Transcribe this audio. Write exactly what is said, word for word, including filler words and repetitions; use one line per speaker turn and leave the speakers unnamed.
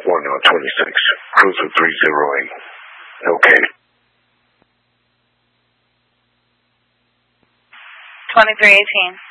one on twenty-six, cruiser three zero eight. Okay.
twenty-three eighteen.